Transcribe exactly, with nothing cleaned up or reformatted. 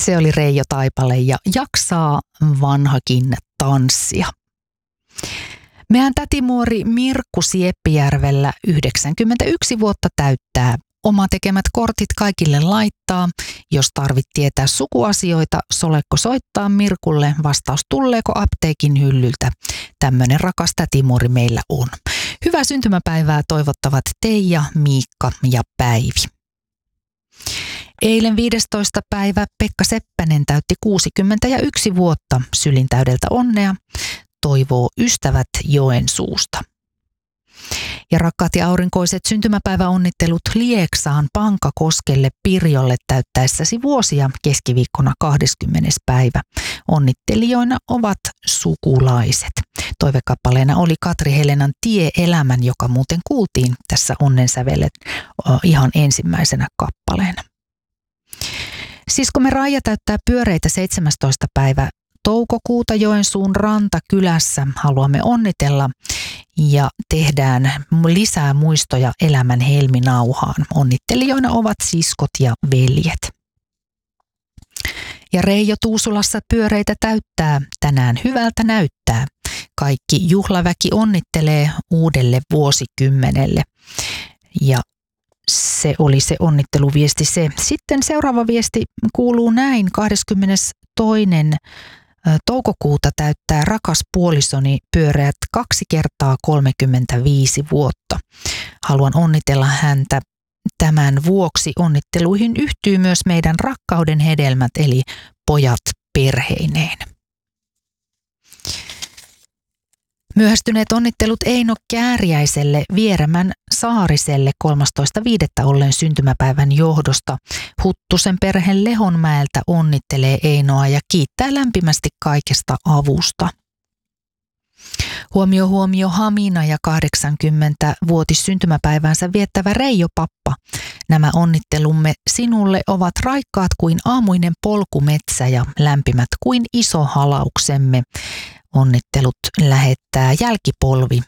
Se oli Reijo Taipale ja jaksaa vanhakin tanssia. Meidän tätimuori Mirkku Sieppijärvellä yhdeksänkymmentäyksi vuotta täyttää. Oma tekemät kortit kaikille laittaa. Jos tarvit tietää sukuasioita, solekko soittaa Mirkulle, vastaus tulleeko apteekin hyllyltä. Tämmönen rakas tätimuori meillä on. Hyvää syntymäpäivää toivottavat Teija, Miikka ja Päivi. Eilen viidestoista päivä Pekka Seppänen täytti kuusikymmentäyksi vuotta. Sylintäydeltä onnea, toivoo ystävät Joensuusta. Ja rakkaat ja aurinkoiset syntymäpäiväonnittelut Lieksaan Pankakoskelle Pirjolle täyttäessäsi vuosia keskiviikkona kahdeskymmenes päivä. Onnittelijoina ovat sukulaiset. Toivekappaleena oli Katri Helenan Tie elämän, joka muuten kuultiin tässä Onnensävelet ihan ensimmäisenä kappaleena. Siskomme Raija täyttää pyöreitä seitsemästoista päivä toukokuuta Joensuun Rantakylässä. Haluamme onnitella ja tehdään lisää muistoja elämän helminauhaan. Onnittelijoina ovat siskot ja veljet. Ja Reijo Tuusulassa pyöreitä täyttää, tänään hyvältä näyttää. Kaikki juhlaväki onnittelee uudelle vuosikymmenelle. Ja se oli se onnitteluviesti se. Sitten seuraava viesti kuuluu näin. kahdeskymmenestoinen toukokuuta täyttää rakas puolisoni pyöreät kaksi kertaa kolmekymmentäviisi vuotta. Haluan onnitella häntä tämän vuoksi. Onnitteluihin yhtyy myös meidän rakkauden hedelmät eli pojat perheineen. Myöhästyneet onnittelut Eino Kääriäiselle Vieremän Saariselle kolmastoista viidettä ollen syntymäpäivän johdosta. Huttusen perhe Lehonmäeltä onnittelee Einoa ja kiittää lämpimästi kaikesta avusta. Huomio huomio Hamina ja kahdeksankymmenvuotis syntymäpäivänsä viettävä Reijo Pappa. Nämä onnittelumme sinulle ovat raikkaat kuin aamuinen polkumetsä ja lämpimät kuin iso halauksemme. Onnittelut lähettää jälkipolvi